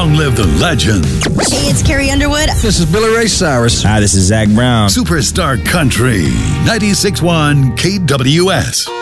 Long live the legend. Hey, it's Carrie Underwood. This is Billy Ray Cyrus. Hi, this is Zach Brown. Superstar Country, 96.1 KWS.